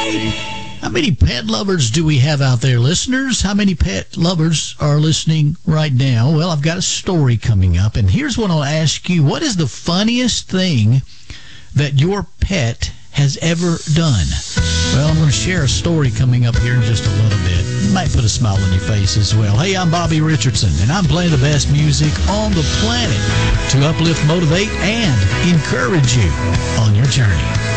How many pet lovers do we have out there, listeners? How many pet lovers are listening right now? Well, I've got a story coming up, and here's what I'll ask you. What is the funniest thing that your pet has ever done? Well, I'm going to share a story coming up here in just a little bit. It might put a smile on your face as well. Hey, I'm Bobby Richardson, and I'm playing the best music on the planet to uplift, motivate, and encourage you on your journey.